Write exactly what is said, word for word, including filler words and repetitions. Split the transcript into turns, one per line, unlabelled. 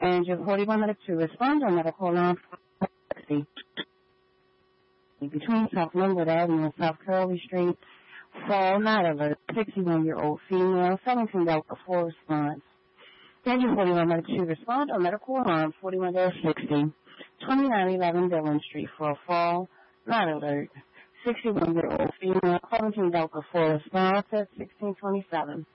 And you're forty-one minutes to respond on medical alarm sixty. Between South Linwood Avenue and South Curly Street, fall night alert, sixty-one-year-old female, seventeen Delta four response. Then you're forty-one minutes to respond on medical alarm forty-one sixty, twenty-nine eleven Dillon Street for a fall night alert, sixty-one-year-old female, seventeen Delta four response at sixteen twenty-seven.